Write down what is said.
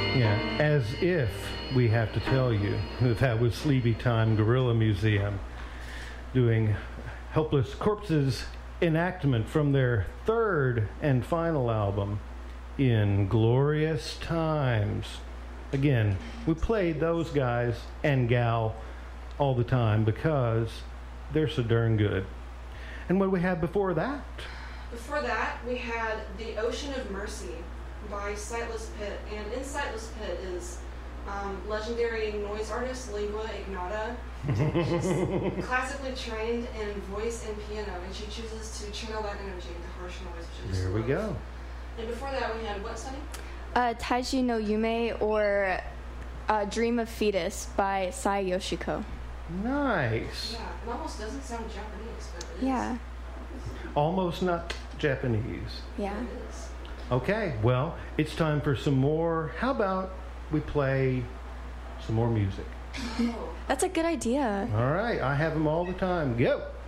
Yeah, as if we have to tell you that was Sleepy Time Gorilla Museum doing Helpless Corpses enactment from their third and final album, In Glorious Times. Again, we played those guys and gal all the time because they're so darn good. And what do we have before that? Before that, we had The Ocean of Mercy by Sightless Pit. And in Sightless Pit is legendary noise artist Lingua Ignota. She's classically trained in voice and piano, and she chooses to channel that energy into harsh noise, which is There we go. And before that, we had what, Sunny? Taiji no Yume, or Dream of Fetus by Sai Yoshiko. Nice. Yeah, it almost doesn't sound Japanese, but it is. Yeah. Almost not Japanese. Yeah. It is. Okay, well, it's time for some more. How about we play some more music? Oh. That's a good idea. All right, I have them all the time. Go.